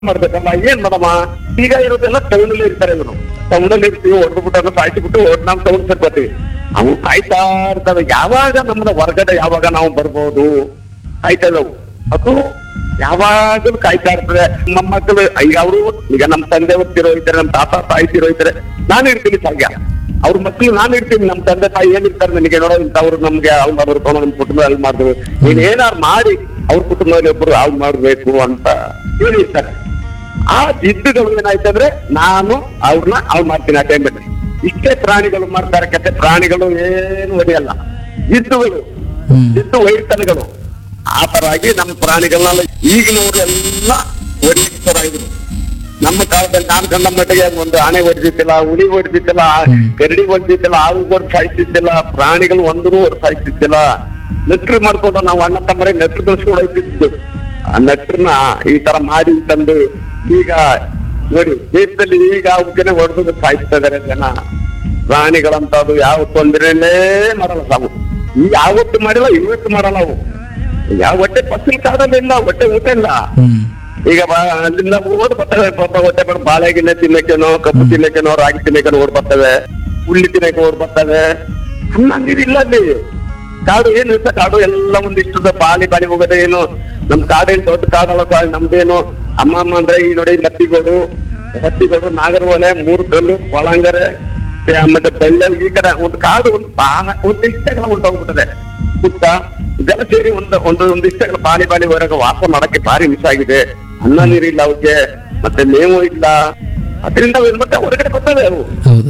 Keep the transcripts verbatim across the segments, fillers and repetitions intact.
ಮಾಡ್ಬೇಕಲ್ಲ, ಏನ್ ಮಾಡಮ್ಮ? ಈಗ ಇರೋದೆಲ್ಲ ಟೌನಲ್ಲಿ ಇರ್ತಾರೆ ಇವರು. ಟೌನಲ್ಲಿ ಇರ್ತೀವಿ, ಹೊಡೆದ್ಬಿಟ್ಟು ಸಾಯಿಸಿ ಬಿಟ್ಟು ನಾವು ಟೌನ್ ಸೇರ್ಕೋತೀವಿ. ಅವು ಕಾಯ್ತಾ ಇರ್ತವೆ, ಯಾವಾಗ ನಮ್ಮನ್ನ ಹೊರಗಡೆ ಯಾವಾಗ ನಾವು ಬರ್ಬೋದು ಕಾಯ್ತಾ ಇದಾವು. ಅದು ಯಾವಾಗಲೂ ಕಾಯ್ತಾ ಇರ್ತದೆ. ನಮ್ಮ ಮಕ್ಕಳು ಈಗ ಅವರು ಈಗ ನಮ್ಮ ತಂದೆ ಓದ್ತಿರೋ ಇದ್ದಾರೆ, ನಮ್ಮ ತಾತ ತಾಯಿತಿರೋ ಇದ್ದಾರೆ, ನಾನು ಇರ್ತೀನಿ ಸಾಧ್ಯ. ಅವ್ರ ಮಕ್ಳು ನಾನು ಇರ್ತೀನಿ, ನಮ್ಮ ತಂದೆ ತಾಯಿ ಏನಿರ್ತಾರೆ ನನಗೆ ನೋಡೋ ಇಂಥವ್ರು ನಮ್ಗೆ ಅವ್ರು ಮಾಡ್ಬೇಕು, ನಮ್ಮ ಕುಟುಂಬ ಅಲ್ಲಿ ಮಾಡಿದ್ರು, ನೀನ್ ಏನಾರು ಮಾಡಿ ಅವ್ರ ಕುಟುಂಬದಲ್ಲಿ ಒಬ್ರು ಅವ್ರು ಮಾಡ್ಬೇಕು ಅಂತ ಹೇಳಿರ್ತಾರೆ. ಆ ಜಿದ್ದುಗಳು ಏನಾಯ್ತಂದ್ರೆ ನಾನು ಅವ್ರನ್ನ ಅವ್ರು ಮಾಡ್ತೀನಿ ಆ ಟೈಮಲ್ಲಿ. ಇಷ್ಟೇ ಪ್ರಾಣಿಗಳು ಮಾಡ್ತಾರೆ ಕತೆ. ಪ್ರಾಣಿಗಳು ಏನು ಒಡೆಯಲ್ಲ, ಜಿದ್ದುಗಳು, ಜಿದ್ದು ವೈರ್ತನಗಳು. ಆ ತರ ಆಗಿ ನಮ್ಮ ಪ್ರಾಣಿಗಳನ್ನೆಲ್ಲ ಈಗಿನವರೆಲ್ಲ ಹೊಡಿತರಾಗಿದ್ರು. ನಮ್ಮ ಕಾಲದಲ್ಲಿ ನಾನು ಕಂಡ ಮಟ್ಟಿಗೆ ಒಂದು ಆನೆ ಹೊಡೆದಿತ್ತಿಲ್ಲ, ಹುಲಿ ಹೊಡೆದಿತ್ತಿಲ್ಲ, ಕರಡಿ ಹೊಡೆದಿತ್ತಿಲ್ಲ, ಹಾವು ಹೊಡೆದು ಸಾಯಿಸ್ತಿದ್ದಿಲ್ಲ, ಪ್ರಾಣಿಗಳು ಒಂದೂ ಹೊಡೆದು ಸಾಯಿಸ್ತಿದ್ದಿಲ್ಲ. ನೆಟ್ರು ಮಾಡ್ಕೊಂಡು ನಾವು ಅಣ್ಣ ತಮ್ಮರೇ ನೆಟ್ರು ದೋಸ್ಕೊಂಡು ಹೋಗ್ತಿದ್ದು. ಆ ನೆಟ್ರನ್ನ ಈ ತರ ಮಾಡಿ ತಂದು ಈಗ ನೋಡಿ ದೇಶದಲ್ಲಿ ಈಗ ಅವಕ್ಕೇನೆ ಹೊಡೆದು ಸಾಯಿಸ್ತಾ ಇದಾರೆ ಜನ. ಪ್ರಾಣಿಗಳಂತದ್ದು ಯಾವ ತೊಂದರೆನೇ ಮಾಡಲ್ಲ ಸಾವು. ಈ ಯಾವತ್ತು ಮಾಡಿಲ್ಲ, ಇವತ್ತು ಮಾಡಲ್ಲ ಅವು. ಯಾವ ಹೊಟ್ಟೆ ಫಸಲ್ ಕಾಡಲಿಲ್ಲ, ಹೊಟ್ಟೆ ಊಟ ಇಲ್ಲ. ಈಗ ಅಲ್ಲಿಂದ ಓಡ್ ಬರ್ತವೆ ಪಾಪ, ಹೊಟ್ಟೆ ಬಡ ಬಾಳೆ ಗಿಣ್ಣೆ ತಿನ್ನಕ್ಕೇನೋ, ಕಬ್ಬು ತಿನ್ನಕ್ಕೇನೋ, ರಾಗಿ ತಿನ್ನಕ್ಕೇನೋ ಓಡ್ ಬರ್ತವೆ, ಹುಳ್ಳಿ ತಿನ್ನಕ್ಕೆ ಓಡ್ ಬರ್ತವೆ. ಹಂಗಿದಿಲ್ಲ ಅಲ್ಲಿ. ಕಾಡು ಏನು ಇರ್ತ, ಕಾಡು ಎಲ್ಲ ಒಂದಿಷ್ಟದ ಬಾಲಿ ಬಾಲಿ ಹೋಗೋದೇ ಏನು. ನಮ್ ಕಾಡೇನು ದೊಡ್ಡ ಕಾಡಲ್ಲ, ನಮ್ದೇನು ಅಮ್ಮ ಅಮ್ಮ ಅಂದ್ರೆ ಈ ನೋಡಿ ಲತ್ತಿಗೋಡು, ಲತ್ತಿಗೋಡು, ನಾಗರಹೊಳೆ, ಮೂರು ಕಲ್ಲು, ಕೊಳಂಗರೆ, ಮತ್ತೆ ಬೆಳ್ಳಿ, ಈ ಕಡೆ ಒಂದು ಕಾಡು ಒಂದು ಬಾಳ ಒಂದು ಇಷ್ಟಗಳ ಉಂಟೋಗ್ಬಿಟ್ಟದೆ. ಪುಟ್ಟ ಇದೆಲ್ಲ ಸೇರಿ ಒಂದು ಒಂದು ಒಂದು ಇಷ್ಟಗಳ ಬಾಲಿ ಬಾಲಿ ಹೊರಗೆ ವಾಸ ಮಾಡಕ್ಕೆ ಭಾರಿ ಮಿಸ್ ಆಗಿದೆ. ಅನ್ನ ನೀರಿಲ್ಲ ಅವಕ್ಕೆ, ಮತ್ತೆ ಮೇವು ಇಲ್ಲ. ಅದರಿಂದ ಮತ್ತೆ ಹೊರಗಡೆ ಬರ್ತವೆ ಅವು.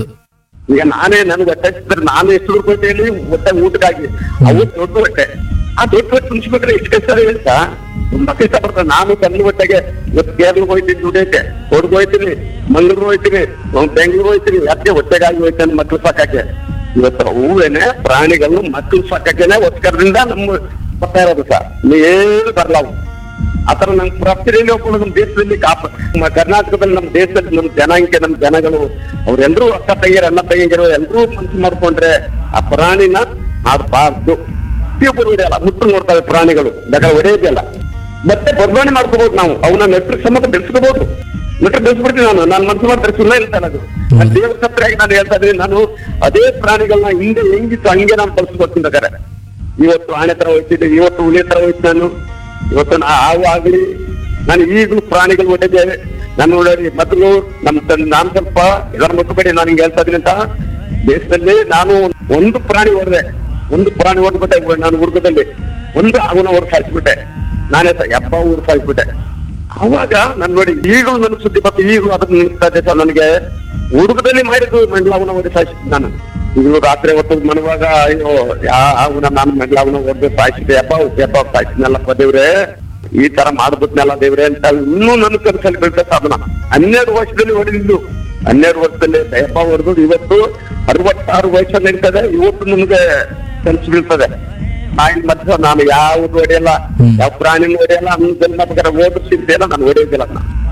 ಈಗ ನಾನೇ ನನ್ಗೆ ಹೊಟ್ಟೆ ಹಚ್ಚಿದ್ರೆ ನಾನು ಎಷ್ಟು ದುಡ್ಡು ಹೇಳಿ ಹೊಟ್ಟೆ ಊಟಕ್ಕಾಗಿ, ಅವು ದೊಡ್ಡ ಹೊಟ್ಟೆ. ಆ ದೊಡ್ಡ ಹೊಟ್ಟೆ ತುಂಬಿಸ್ಬೇಕ್ರೆ ಇಷ್ಟು ಕಷ್ಟ ಹೇಳ್ತಾ ತುಂಬಾ ಕಷ್ಟ ಬರ್ತದೆ. ನಾನು ಸಣ್ಣ ಹೊಟ್ಟೆಗೆ ಇವತ್ತು ಕೇರಳ ಹೋಯ್ತೀನಿ ದುಡಿಯಕ್ಕೆ, ಕೊಡಗು ಹೋಯ್ತೀನಿ, ಮಂಗಳೂರು ಹೋಯ್ತೀನಿ, ಬೆಂಗಳೂರು ಹೋಯ್ತೀನಿ, ಅದಕ್ಕೆ ಹೊಟ್ಟೆಗಾಗಿ ಹೋಯ್ತಾನೆ ಮಕ್ಳು ಸಾಕಕ್ಕೆ. ಇವತ್ತು ಹೂವೇನೆ ಪ್ರಾಣಿಗಳು ಮಕ್ಕಳು ಸಾಕಕ್ಕೇನೆ ಒತ್ಕರದಿಂದ ನಮ್ಮ ಬರ್ತಾ ಇರೋದು ಸರ್. ಏನು ಬರಲ್ಲ ಅವು. ಆತರ ನಮ್ ಪ್ರತಿಯಲ್ಲಿ ಒಬ್ಬರು ನಮ್ಮ ದೇಶದಲ್ಲಿ ಕಾಪ ಕರ್ನಾಟಕದಲ್ಲಿ ನಮ್ಮ ದೇಶದಲ್ಲಿ ನಮ್ಮ ಜನಾಂಗ ನಮ್ಮ ಜನಗಳು ಅವ್ರೆಲ್ರೂ ಅಕ್ಕ ತಂಗಿಯರು ಅಣ್ಣ ತಂಗಿಯರು ಎಲ್ರೂ ಮನ್ಸು ಮಾಡ್ಕೊಂಡ್ರೆ ಆ ಪ್ರಾಣಿನ ಮಾಡಬಾರ್ದು. ಪ್ರತಿಯೊಬ್ಬರು ಹೊಡೆಯಲ್ಲ, ಮುಟ್ಟು ನೋಡ್ತವೆ ಪ್ರಾಣಿಗಳು, ಬೇಕಾದ್ರೆ ಹೊಡೆಯೋದಿಲ್ಲ. ಮತ್ತೆ ಬರ್ಬಾಣಿ ಮಾಡ್ಕೋಬಹುದು ನಾವು, ಅವನ್ನ ನೆಟ್ರು ಸಮೇತ ಬೆಳೆಸ್ಕೋಬಹುದು. ನೆಟ್ರು ಬೆಳೆಸ್ಬಿಡ್ತೀನಿ ನಾನು, ನಾನು ಮನ್ಸು ಮಾಡಿದ್ರೆ ಸುಳ್ಳ ಇರ್ತಾನೆ ಅದು. ದೇವ್ರ ಸತ್ರಾಗಿ ನಾನು ಹೇಳ್ತಾ ಇದ್ದೀನಿ, ನಾನು ಅದೇ ಪ್ರಾಣಿಗಳನ್ನ ಹಿಂದೆ ಹೆಂಗಿತ್ತು ಹಂಗೆ ನಾನು ಬಳಸ್ಕೊಡ್ತೀನಿ ಬೇಕಾರೆ. ಇವತ್ತು ಆನೆ ತರ ಹೋಗ್ತಿದ್ದೆ, ಇವತ್ತು ಹುಲಿ ತರ ಹೋಯ್ತು ನಾನು, ಇವತ್ತು ನಾ ಹಾವು ಆಗ್ಲಿ, ನಾನು ಈಗಲೂ ಪ್ರಾಣಿಗಳು ಹೊಡೆದೇವೆ. ನಾನು ನೋಡಿ ಮೊದಲು ನಮ್ ನಾನು ಸ್ವಲ್ಪ ಇದರ ಮುಟ್ಟಬೇಡಿ ನಾನು ಹಿಂಗೆ ಹೇಳ್ತಾ ಇದೀನಿ ಅಂತ. ದೇಶದಲ್ಲಿ ನಾನು ಒಂದು ಪ್ರಾಣಿ ಹೊಡೆದೆ, ಒಂದು ಪ್ರಾಣಿ ಹೊಡೆದ್ಬಿಟ್ಟೆ ನಾನು ಹುಡುಗದಲ್ಲಿ. ಒಂದು ಅವನ ಹೊರ ಸಾಯಿಸ್ಬಿಟ್ಟೆ ನಾನೇ, ಎಪ್ಪ ಊರು ಸಾಯಿಸ್ಬಿಟ್ಟೆ. ಅವಾಗ ನಾನು ನೋಡಿ ಈಗಲೂ ನನ್ನ ಸುದ್ದಿ ಮತ್ತೆ ಈಗಲೂ ಅದನ್ನ ನಿಲ್ತಾ ಇದೆ ಸರ್. ನನಗೆ ಹುಡುಗದಲ್ಲಿ ಮಾಡಿದ್ದು ಮೆಂಡ್ಲಾವನ ಹೊಡೆ ಸಾಯಿಸಿದ್ದು ನಾನು. ಈಗಲೂ ರಾತ್ರಿ ಹೊತ್ತು ಮನುವಾಗ ಅಯ್ಯೋ ಯಾವನ ನಾನು ಮೆಂಡ್ಲಾವನ ಹೊಡೆದು ಸಾಯಿಸಿದ್ದೆ, ಎಪ್ಪ ಎಪ್ಪ ಸಾಯಿಸಿದ್ನಲ್ಲಪ್ಪ ದೇವ್ರೆ, ಈ ತರ ಮಾಡ್ಬಿಟ್ನಲ್ಲ ದೇವ್ರೆ ಅಂತ ಇನ್ನೂ ನನ್ನ ಕನಸಲ್ಲಿ ಬೀಳ್ತಾ ಸಾಧನ. ಹನ್ನೆರಡು ವರ್ಷದಲ್ಲಿ ಹೊಡೆದಿದ್ದು, ಹನ್ನೆರಡು ವರ್ಷದಲ್ಲಿ ಎಪ್ಪ ಹೊಡೆದು ಇವತ್ತು ಅರವತ್ತಾರು ವಯಸ್ಸಲ್ಲಿ ಇರ್ತದೆ. ಇವತ್ತು ನಮ್ಗೆ ಕನಸು ಬೀಳ್ತದೆ. ನಾಯಿ ಮಧ್ಯ ನಾನು ಯಾವ್ದು ಹೊಡೆಯಲ್ಲ, ಯಾವ ಪ್ರಾಣಿನೂ ಹೊಡೆಯಲ್ಲ, ನನ್ನ ಜನ್ಮಕರ ಓದಿಸಿದ್ದೇಲ್ಲ ನಾನು ಹೊಡೆಯೋದಿಲ್ಲ.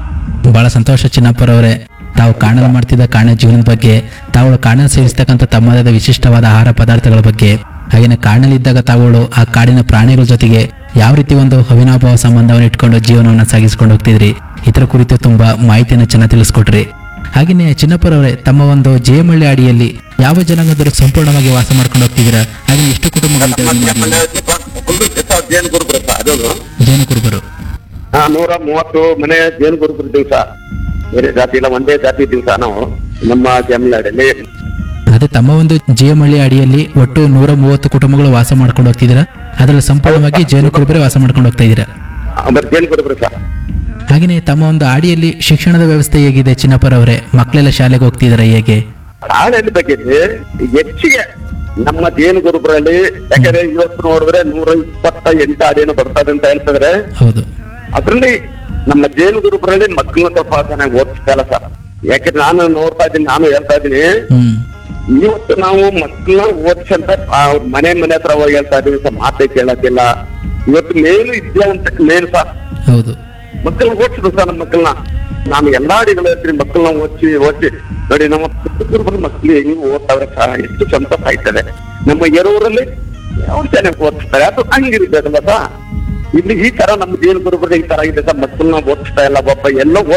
ಬಹಳ ಸಂತೋಷ ಚಿನ್ನಪ್ಪರವರೇ, ತಾವು ಕಾಣಲು ಮಾಡ್ತಿದ್ದ ಕಾಣ ಜೀವನದ ಬಗ್ಗೆ, ತಾವು ಕಾಣಲು ಸೇವಿಸ್ತಕ್ಕಂಥ ತಮ್ಮದಾದ ವಿಶಿಷ್ಟವಾದ ಆಹಾರ ಪದಾರ್ಥಗಳ ಬಗ್ಗೆ, ಹಾಗೇನೆ ಕಾಡಲ್ಲಿದ್ದಾಗ ತಾವುಗಳು ಆ ಕಾಡಿನ ಪ್ರಾಣಿಗಳ ಜೊತೆಗೆ ಯಾವ ರೀತಿ ಒಂದು ಅವಿನಾಭಾವ ಸಂಬಂಧವನ್ನು ಇಟ್ಕೊಂಡು ಜೀವನವನ್ನು ಸಾಗಿಸ್ಕೊಂಡು ಹೋಗ್ತಿದ್ರಿ, ಇದರ ಕುರಿತು ತುಂಬಾ ಮಾಹಿತಿಯನ್ನು ಚೆನ್ನಾಗಿ ತಿಳಿಸ್ಕೊಟ್ರಿ. ಹಾಗೆಯೇ ಚಿನ್ನಪ್ಪರವರೇ, ತಮ್ಮ ಒಂದು ಜೇಮಳ್ಳಿ ಅಡಿಯಲ್ಲಿ ಯಾವ ಜನಾಂಗದವರು ಸಂಪೂರ್ಣವಾಗಿ ವಾಸ ಮಾಡ್ಕೊಂಡು ಹೋಗ್ತಿದ್ದೀರಾ? ಹಾಗೆ ಎಷ್ಟು ಕುಟುಂಬಗಳು? ಜೇನು ಗುರುಬರು ಅದೊಂದು ಜೇನು ಕುರುಬರು ಹಾ ನೂರ ಮೂವತ್ತು ಮನೆ ಜೇನು ಗುರುಬರು ದಿವಸ. ಬೇರೆ ಜಾತಿ ಇಲ್ಲ, ಒಂದೇ ಜಾತಿ ದಿವಸ ನಾವು ನಮ್ಮ ಜಮೀನಾಡಲ್ಲಿ. ಅದೇ ತಮ್ಮ ಒಂದು ಜೇಮಳ್ಳಿ ಅಡಿಯಲ್ಲಿ ಒಟ್ಟು ನೂರ ಮೂವತ್ತು ಕುಟುಂಬಗಳು ವಾಸ ಮಾಡ್ಕೊಂಡು ಹೋಗ್ತಿದ್ದೀರಾ? ಅದರಲ್ಲಿ ಸಂಪೂರ್ಣವಾಗಿ ಜೇನು ಕುರುಬರೇ ವಾಸ ಮಾಡ್ಕೊಂಡು ಹೋಗ್ತಾ ಇದ್ದೀರಾ? ಜೇನು ಗುರುಬರು ಸರ್. ಹಾಗೆಯೇ ತಮ್ಮ ಒಂದು ಆಡಿಯಲ್ಲಿ ಶಿಕ್ಷಣದ ವ್ಯವಸ್ಥೆ ಹೇಗಿದೆ ಚಿನ್ನಪ್ಪರವರೇ? ಮಕ್ಕಳೆಲ್ಲ ಶಾಲೆಗೆ ಹೋಗ್ತಿದಾರ ಹೇಗೆ? ಶಾಲೆಯಲ್ಲಿ ಬಗ್ಗೆ ಹೆಚ್ಚಿಗೆ ನಮ್ಮ ಜೇನು ಗುರುಬರಲ್ಲಿ, ಯಾಕಂದ್ರೆ ಇವತ್ತು ನೋಡಿದ್ರೆ ನೂರ ಇಪ್ಪತ್ತ ಎಂಟು ಅಡಿಯನ್ನು ಬರ್ತದೆ ಅಂತ ಹೇಳ್ತಿದ್ರೆ, ಹೌದು, ಅದ್ರಲ್ಲಿ ನಮ್ಮ ಜೇನು ಗುರುಬರಲ್ಲಿ ಮಕ್ಕಳನ್ನ ಸ್ವಲ್ಪ ಚೆನ್ನಾಗಿ ಓದಿಸ್ತಾ ಸರ್. ಯಾಕಂದ್ರೆ ನಾನು ನೋಡ್ತಾ ಇದ್ದೀನಿ, ನಾನು ಹೇಳ್ತಾ ಇದ್ದೀನಿ, ಇವತ್ತು ನಾವು ಮಕ್ಕಳನ್ನ ಓದಿಸಂತ ಅವ್ರ ಮನೆ ಮನೆ ಹತ್ರ ಹೋಗಿ ಹೇಳ್ತಾ ಇದೀವಿ ಸರ್, ಮಾತೇ ಕೇಳೋದಿಲ್ಲ. ಇವತ್ತು ಮೇಲು ವಿದ್ಯಾವಂತ ಮೇಲು ಸರ್, ಹೌದು, ಮಕ್ಕಳನ್ನ ಓದಿಸಿದ್ರು ಸರ್. ನಮ್ಮ ಮಕ್ಕಳನ್ನ ನಾನು ಎಲ್ಲಾ ಅಡಿಗಳು ಹೇಳ್ತೀನಿ, ಮಕ್ಕಳನ್ನ ಓದಿಸಿ ಓದಿಸಿ ನೋಡಿ ನಮ್ಮ ಪುತ್ತೂರು ಮಕ್ಕಳು ಹೆಂಗ್ ಓದ್ತಾವ್ರೆ ಸರ್, ಎಷ್ಟು ಸಂತೋಷ ಆಯ್ತದೆ. ನಮ್ಮ ಎರೂರಲ್ಲಿ ಅವ್ರು ಚೆನ್ನಾಗಿ ಓದಿಸ್ತಾರೆ, ಅದು ಹಂಗಿರ್ಬೇಕಲ್ಲ ಸರ್. ಇಲ್ಲಿ ಈ ತರ ನಮ್ಮ ಜೀವನ ಬರೋಬ್ರೆ ಈ ತರ ಇದೆ ಸರ್, ಮಕ್ಕಳನ್ನ ಓದಿಸ್ತಾ ಇಲ್ಲ, ಒಬ್ಬ ಎಲ್ಲೋ